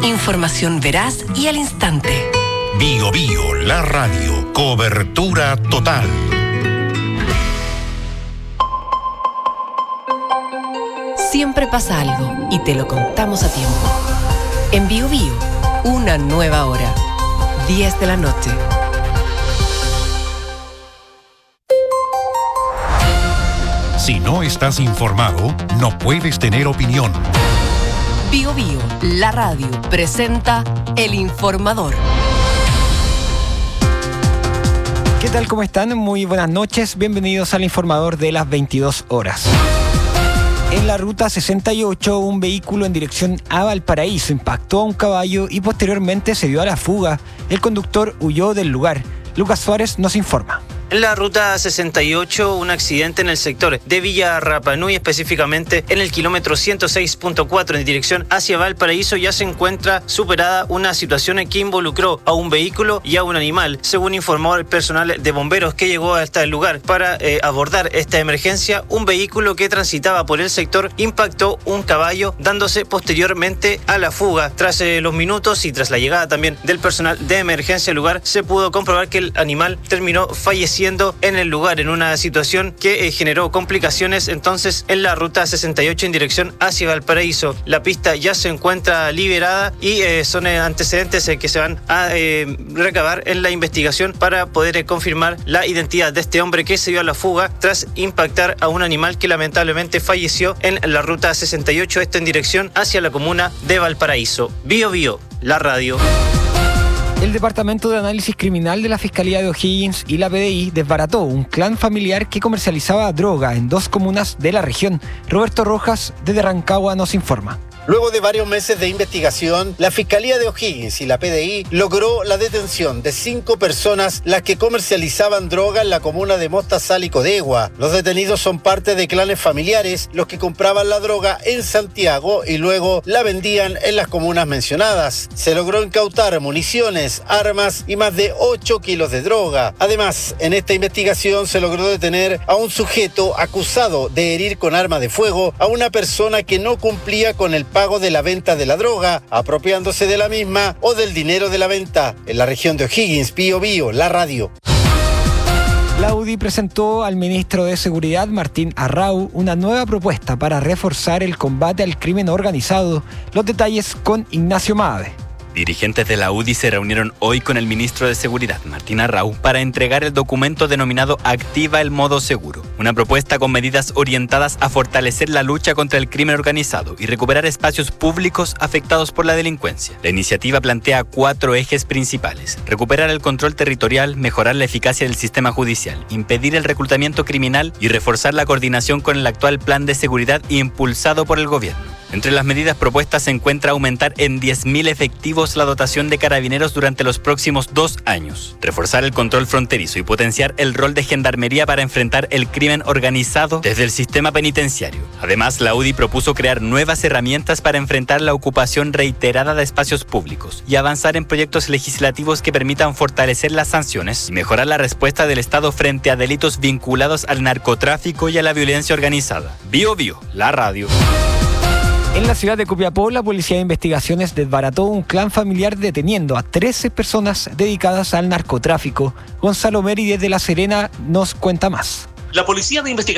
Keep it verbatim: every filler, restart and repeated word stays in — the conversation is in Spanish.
Información veraz y al instante. Bio Bio, la radio. Cobertura total. Siempre pasa algo y te lo contamos a tiempo. En Bio Bio, una nueva hora. diez de la noche. Si no estás informado, no puedes tener opinión. Bio Bio, la radio, presenta El Informador. ¿Qué tal? ¿Cómo están? Muy buenas noches. Bienvenidos al Informador de las veintidós horas. En la ruta sesenta y ocho, un vehículo en dirección a Valparaíso impactó a un caballo y posteriormente se dio a la fuga. El conductor huyó del lugar. Lucas Suárez nos informa. En la ruta sesenta y ocho, un accidente en el sector de Villa Rapa Nui, específicamente en el kilómetro ciento seis punto cuatro en dirección hacia Valparaíso, ya se encuentra superada una situación que involucró a un vehículo y a un animal. Según informó el personal de bomberos que llegó hasta el lugar para eh, abordar esta emergencia, un vehículo que transitaba por el sector impactó un caballo, dándose posteriormente a la fuga. Tras eh, los minutos y tras la llegada también del personal de emergencia al lugar, se pudo comprobar que el animal terminó falleciendo en el lugar, en una situación que eh, generó complicaciones entonces en la ruta sesenta y ocho en dirección hacia Valparaíso. La pista ya se encuentra liberada y eh, son eh, antecedentes eh, que se van a eh, recabar en la investigación para poder eh, confirmar la identidad de este hombre que se dio a la fuga tras impactar a un animal que lamentablemente falleció en la ruta sesenta y ocho, esto en dirección hacia la comuna de Valparaíso. Bio Bio, la radio. El Departamento de Análisis Criminal de la Fiscalía de O'Higgins y la P D I desbarató un clan familiar que comercializaba droga en dos comunas de la región. Roberto Rojas, desde Rancagua, nos informa. Luego de varios meses de investigación, la Fiscalía de O'Higgins y la P D I logró la detención de cinco personas las que comercializaban droga en la comuna de Mostazal y Codegua. Los detenidos son parte de clanes familiares, los que compraban la droga en Santiago y luego la vendían en las comunas mencionadas. Se logró incautar municiones, armas y más de ocho kilos de droga. Además, en esta investigación se logró detener a un sujeto acusado de herir con arma de fuego a una persona que no cumplía con el pago de la venta de la droga, apropiándose de la misma o del dinero de la venta. En la región de O'Higgins, Bio Bio, la radio. La U D I presentó al ministro de Seguridad, Martín Arrau, una nueva propuesta para reforzar el combate al crimen organizado. Los detalles con Ignacio Maade. Dirigentes de la U D I se reunieron hoy con el ministro de Seguridad, Martín Arrau, para entregar el documento denominado Activa el Modo Seguro, una propuesta con medidas orientadas a fortalecer la lucha contra el crimen organizado y recuperar espacios públicos afectados por la delincuencia. La iniciativa plantea cuatro ejes principales: recuperar el control territorial, mejorar la eficacia del sistema judicial, impedir el reclutamiento criminal y reforzar la coordinación con el actual plan de seguridad impulsado por el gobierno. Entre las medidas propuestas se encuentra aumentar en diez mil efectivos la dotación de carabineros durante los próximos dos años, reforzar el control fronterizo y potenciar el rol de gendarmería para enfrentar el crimen organizado desde el sistema penitenciario. Además, la U D I propuso crear nuevas herramientas para enfrentar la ocupación reiterada de espacios públicos y avanzar en proyectos legislativos que permitan fortalecer las sanciones y mejorar la respuesta del Estado frente a delitos vinculados al narcotráfico y a la violencia organizada. Bio Bio, la radio. En la ciudad de Copiapó, la Policía de Investigaciones desbarató un clan familiar deteniendo a trece personas dedicadas al narcotráfico. Gonzalo Meri desde La Serena nos cuenta más. La Policía de Investigaciones